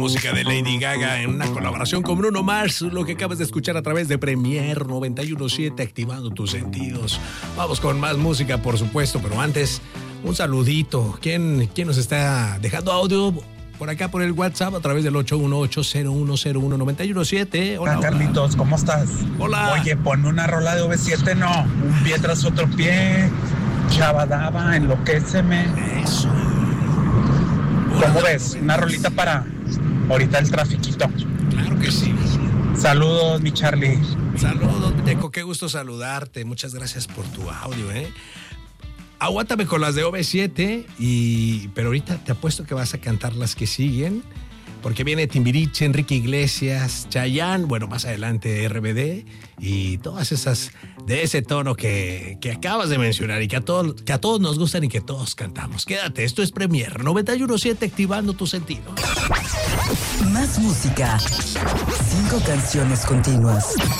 Música de Lady Gaga en una colaboración con Bruno Mars, lo que acabas de escuchar a través de Premier 91.7, activando tus sentidos. Vamos con más música, por supuesto, pero antes, un saludito. ¿Quién nos está dejando audio por acá por el WhatsApp a través del 818-0101-917? Hola, Carlitos, ¿cómo estás? Hola. Oye, ponme una rola de OV7, no. Un pie tras otro pie. Chavadaba, enloquéceme. Eso. ¿Cómo ves? Una rolita para ahorita el trafiquito. Claro que sí. Saludos, mi Charlie. Saludos, Deco, qué gusto saludarte. Muchas gracias por tu audio, Aguántame con las de OV7, pero ahorita te apuesto que vas a cantar las que siguen, porque viene Timbiriche, Enrique Iglesias, Chayanne, bueno, más adelante RBD y todas esas de ese tono que acabas de mencionar y que a todos nos gustan y que todos cantamos. Quédate, esto es Premier 91.7, activando tus sentidos. Más música, 5 canciones continuas.